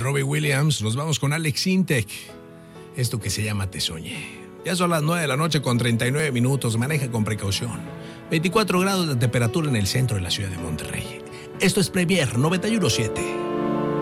Robbie Williams. Nos vamos con Alex Intec. Esto que se llama Te Soñé. Ya son las 9 de la noche con 39 minutos. Maneja con precaución. 24 grados de temperatura en el centro de la ciudad de Monterrey. Esto es Premier 91.7.